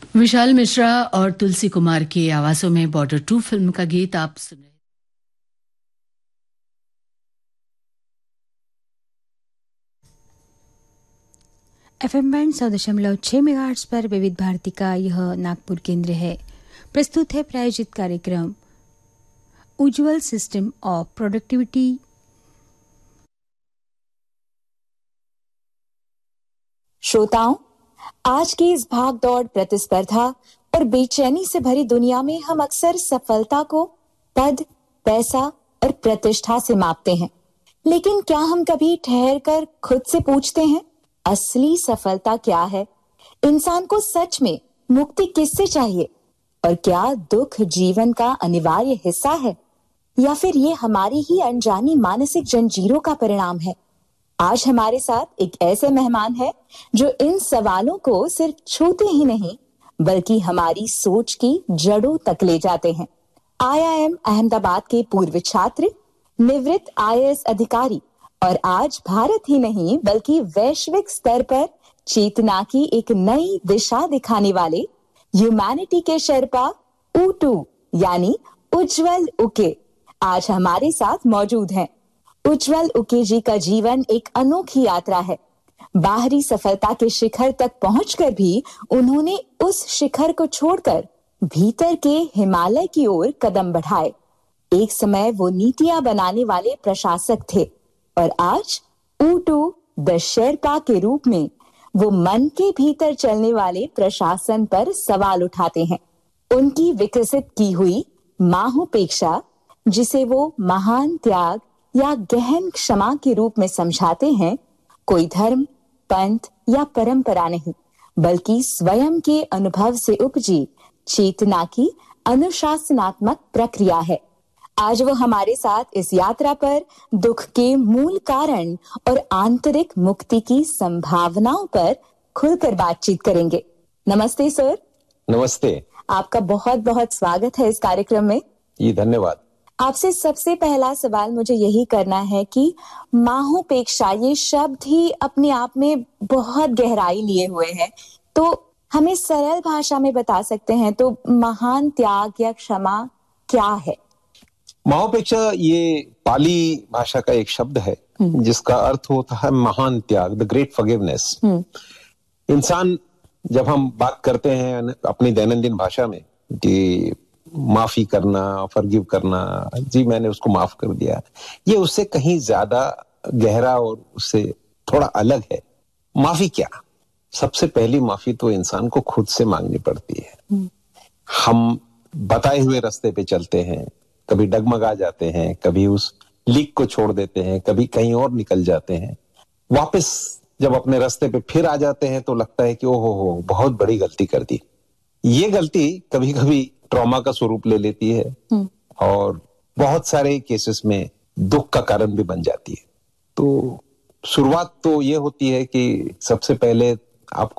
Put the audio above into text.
विशाल मिश्रा और तुलसी कुमार की आवाजों में बॉर्डर 2 फिल्म का गीत आप सुन रहे हैं। FM बैंड 100.6 मेगाहर्ट्ज पर विविध भारती का यह नागपुर केंद्र है। प्रस्तुत है प्रायोजित कार्यक्रम उज्ज्वल सिस्टम ऑफ प्रोडक्टिविटी। श्रोताओं, आज की इस भाग दौड़, प्रतिस्पर्धा और बेचैनी से भरी दुनिया में हम अक्सर सफलता को पद, पैसा और प्रतिष्ठा से मापते हैं। लेकिन क्या हम कभी ठहर कर खुद से पूछते हैं, असली सफलता क्या है? इंसान को सच में मुक्ति किससे चाहिए? और क्या दुख जीवन का अनिवार्य हिस्सा है, या फिर ये हमारी ही अनजानी मानसिक जंजीरों का परिणाम है? आज हमारे साथ एक ऐसे मेहमान हैं जो इन सवालों को सिर्फ छूते ही नहीं, बल्कि हमारी सोच की जड़ों तक ले जाते हैं। IIM अहमदाबाद के पूर्व छात्र, निवृत्त IAS अधिकारी और आज भारत ही नहीं बल्कि वैश्विक स्तर पर चेतना की एक नई दिशा दिखाने वाले ह्यूमैनिटी के शेर्पा ऊटू यानी उज्ज्वल उके आज हमारे साथ मौजूद हैं। उज्ज्वल उके जी का जीवन एक अनोखी यात्रा है। बाहरी सफलता के शिखर तक पहुंचकर भी उन्होंने उस शिखर को छोड़कर भीतर के हिमालय की ओर कदम बढ़ाए। एक समय वो नीतियां बनाने वाले प्रशासक थे और आज ऊटू द शेर्पा के रूप में वो मन के भीतर चलने वाले प्रशासन पर सवाल उठाते हैं। उनकी विकसित की हुई माहोपेक्षा, जिसे वो महान त्याग या गहन क्षमा के रूप में समझाते हैं, कोई धर्म, पंथ या परंपरा नहीं, बल्कि स्वयं के अनुभव से उपजी चेतना की अनुशासनात्मक प्रक्रिया है। आज वो हमारे साथ इस यात्रा पर दुख के मूल कारण और आंतरिक मुक्ति की संभावनाओं पर खुलकर बातचीत करेंगे। नमस्ते सर। नमस्ते। आपका बहुत बहुत स्वागत है इस कार्यक्रम में। जी धन्यवाद। आपसे सबसे पहला सवाल मुझे यही करना है कि माहोपेक्षा, ये शब्द ही अपने आप में बहुत गहराई लिए हुए है, तो हमें सरल भाषा में बता सकते हैं तो महान त्याग या क्षमा क्या है? माहोपेक्षा ये पाली भाषा का एक शब्द है जिसका अर्थ होता है महान त्याग, द ग्रेट फॉरगिवनेस। इंसान, जब हम बात करते हैं अपनी दैनंदिन भाषा में कि माफी करना, फॉरगिव करना, जी मैंने उसको माफ कर दिया, ये उससे कहीं ज्यादा गहरा और उससे थोड़ा अलग है। माफी क्या? सबसे पहली माफी तो इंसान को खुद से मांगनी पड़ती है। हम बताए हुए रास्ते पे चलते हैं, कभी डगमगा जाते हैं, कभी उस लीक को छोड़ देते हैं, कभी कहीं और निकल जाते हैं। वापस जब अपने रास्ते पे फिर आ जाते हैं तो लगता है कि ओहो बहुत बड़ी गलती कर दी। ये गलती कभी कभी ट्रॉमा का स्वरूप ले लेती है और बहुत सारे केसेस में दुख का कारण भी बन जाती है। तो शुरुआत तो ये होती है कि सबसे पहले आपको